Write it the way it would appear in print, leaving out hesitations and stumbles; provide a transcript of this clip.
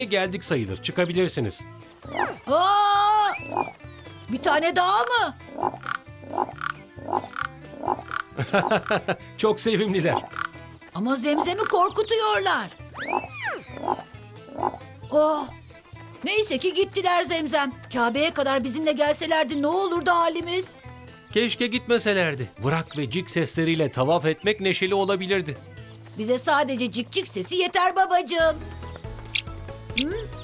geldik sayılır. Çıkabilirsiniz. Aa! Bir tane daha mı? Çok sevimliler. Ama Zemzem'i korkutuyorlar. Oh! Neyse ki gittiler Zemzem. Kabe'ye kadar bizimle gelselerdi ne olurdu halimiz? Keşke gitmeselerdi. Vırak ve cik sesleriyle tavaf etmek neşeli olabilirdi. Bize sadece cik cik sesi yeter babacığım. Hı?